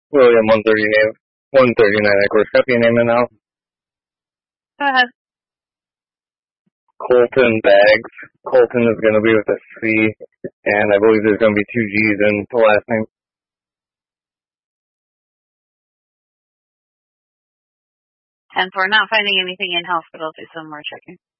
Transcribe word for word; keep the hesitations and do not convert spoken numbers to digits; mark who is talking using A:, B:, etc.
A: William one thirty-nine, one thirty-nine, of course. Got your name in now.
B: Go ahead.
A: Colton Bags. Colton is going to be with a C, and I believe there's going to be two G's in the last name.
B: And we're not finding anything in hospital, so some more checking.